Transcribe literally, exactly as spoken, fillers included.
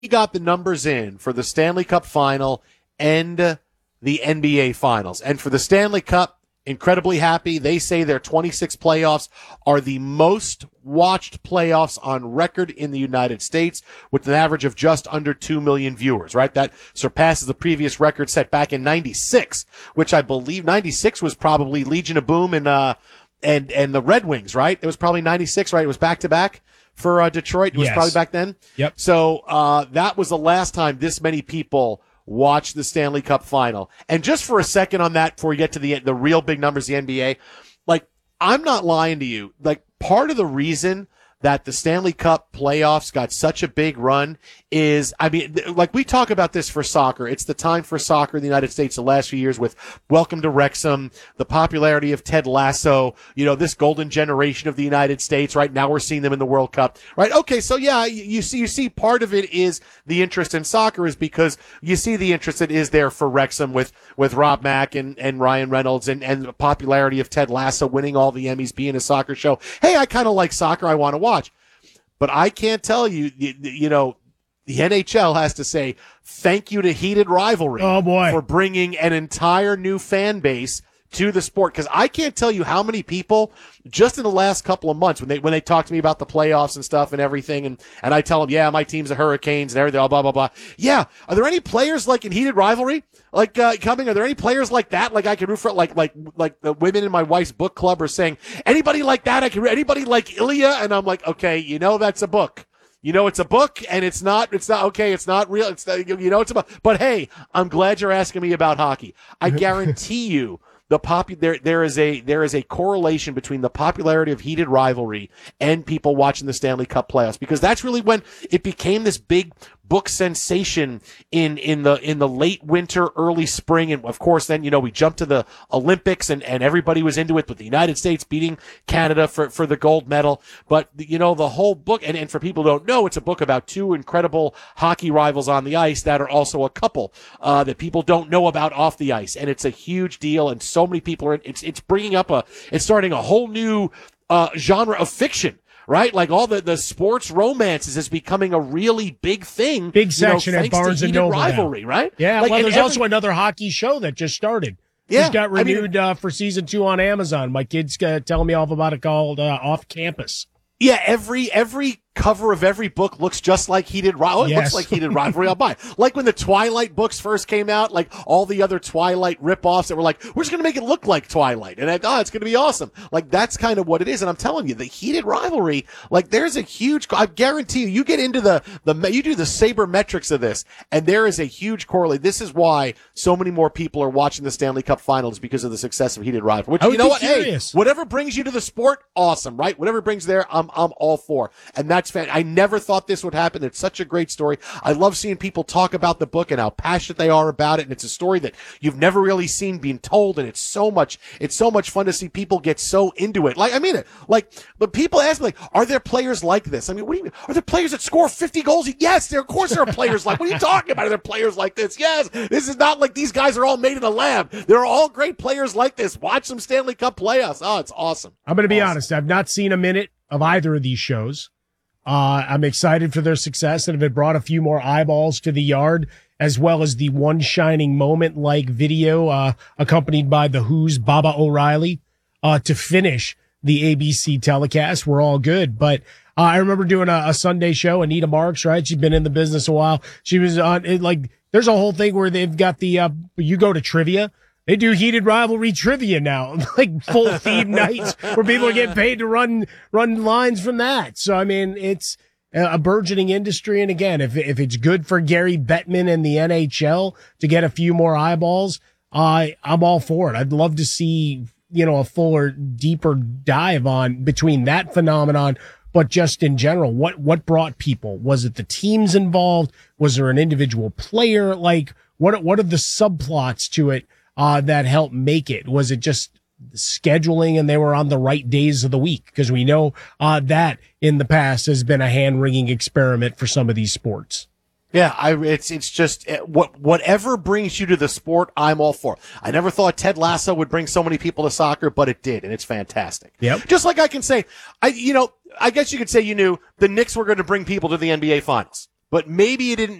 got the numbers in for the Stanley Cup Final and the N B A Finals. And for the Stanley Cup, incredibly happy. They say their twenty-six playoffs are the most watched playoffs on record in the United States, with an average of just under two million viewers, right? That surpasses the previous record set back in ninety-six, which I believe ninety-six was probably Legion of Boom and, uh, and, and the Red Wings, right? It was probably ninety-six, right? It was back to back for uh, Detroit. It was yes. probably back then. Yep. So, uh, that was the last time this many people watch the Stanley Cup Final. And just for a second on that, before we get to the the real big numbers, the N B A, like, I'm not lying to you. Like, part of the reason that the Stanley Cup playoffs got such a big run is, I mean, like, we talk about this for soccer. It's the time for soccer in the United States the last few years with Welcome to Wrexham, the popularity of Ted Lasso, you know, this golden generation of the United States. Right now we're seeing them in the World Cup, right? Okay. So yeah, you see, you see part of it is the interest in soccer is because you see the interest that is there for Wrexham with, with Rob Mack and, and Ryan Reynolds and, and the popularity of Ted Lasso winning all the Emmys, being a soccer show. Hey, I kind of like soccer. I want to watch. But I can't tell you, you, you know, the N H L has to say thank you to Heated Rivalry oh boy. for bringing an entire new fan base to the sport. Because I can't tell you how many people just in the last couple of months when they when they talk to me about the playoffs and stuff and everything, and, and I tell them, yeah, my team's the Hurricanes and everything, blah, blah, blah. Yeah, are there any players like in Heated Rivalry? Like, uh, coming, are there any players like that? Like, I can root for, like, like, like the women in my wife's book club are saying, anybody like that? I can, anybody like Ilya? And I'm like, okay, you know, that's a book. You know, it's a book and it's not, it's not, okay, it's not real. It's, you know, it's a book. But hey, I'm glad you're asking me about hockey. I guarantee you the pop, there, there is a, there is a correlation between the popularity of Heated Rivalry and people watching the Stanley Cup playoffs, because that's really when it became this big book sensation in, in the, in the late winter, early spring. And of course, then, you know, we jumped to the Olympics and, and everybody was into it with the United States beating Canada for, for the gold medal. But, you know, the whole book, and, and for people who don't know, it's a book about two incredible hockey rivals on the ice that are also a couple, uh, that people don't know about off the ice. And it's a huge deal. And so many people are, it's, it's bringing up a, it's starting a whole new, uh, genre of fiction. Right? Like all the, the sports romances is becoming a really big thing. Big section you know, at Barnes and Noble Rivalry, now. Right? Yeah, like, well, there's every, also another hockey show that just started. Yeah. Just got renewed I mean, uh, for season two on Amazon. My kid's uh, telling me all about it, called uh, Off Campus. Yeah, every every cover of every book looks just like Heated Rivalry. Oh, it yes. looks like Heated Rivalry. I'll buy it. Like when the Twilight books first came out, like all the other Twilight ripoffs that were like, we're just going to make it look like Twilight. And I thought, oh, it's going to be awesome. Like that's kind of what it is. And I'm telling you, the Heated Rivalry, like there's a huge, I guarantee you, you get into the, the, you do the sabermetrics of this, and there is a huge correlation. This is why so many more people are watching the Stanley Cup Finals, because of the success of Heated Rivalry. Which, I would you know be what? curious. Hey, whatever brings you to the sport, awesome, right? Whatever brings there, I'm, I'm all for. And that's fan. I never thought this would happen. It's such a great story. I love seeing people talk about the book and how passionate they are about it. And it's a story that you've never really seen being told. And it's so much, it's so much fun to see people get so into it. Like, I mean it, like, but people ask me, like, are there players like this? I mean, what do you mean? Are there players that score fifty goals? Yes, there, of course there are players like, what are you talking about? Are there players like this? Yes. This is not like these guys are all made in a lab. There are all great players like this. Watch some Stanley Cup playoffs. Oh, it's awesome. I'm going to be awesome. honest. I've not seen a minute of either of these shows. Uh, I'm excited for their success, and if it brought a few more eyeballs to the yard, as well as the one shining moment like video, uh, accompanied by the Who's Baba O'Reilly, uh, to finish the A B C telecast, we're all good. But, uh, I remember doing a, a Sunday show, Anita Marks, right? She'd been in the business a while. She was on it, like, there's a whole thing where they've got the, uh, you go to trivia. They do Heated Rivalry trivia now, like full theme nights where people are getting paid to run, run lines from that. So, I mean, it's a burgeoning industry. And again, if, if it's good for Gary Bettman and the N H L to get a few more eyeballs, uh, I'm all for it. I'd love to see, you know, a fuller, deeper dive on between that phenomenon, but just in general, what, what brought people? Was it the teams involved? Was there an individual player? Like, what, what are the subplots to it? Uh, that helped make it? Was it just scheduling and they were on the right days of the week? Because we know, uh, that in the past has been a hand-wringing experiment for some of these sports. Yeah, I, it's, it's just, what, whatever brings you to the sport, I'm all for. I never thought Ted Lasso would bring so many people to soccer, but it did, and it's fantastic. Yep. Just like I can say, I, you know, I guess you could say you knew the Knicks were going to bring people to the N B A Finals. but maybe it didn't